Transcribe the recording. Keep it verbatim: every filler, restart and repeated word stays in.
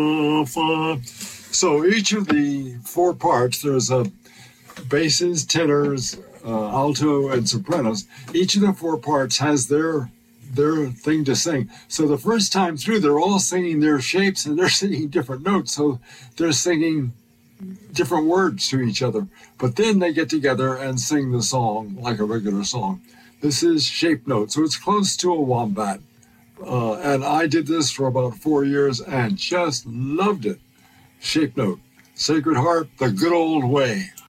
So each of the four parts, there's a basses, tenors, uh, alto, and sopranos. Each of the four parts has their their thing to sing. So the first time through, they're all singing their shapes and they're singing different notes. So they're singing different words to each other. But then they get together and sing the song like a regular song. This is shape note, so it's close to a wombat. Uh, and I did this for about four years and just loved it. Shape note. Sacred Heart, the good old way.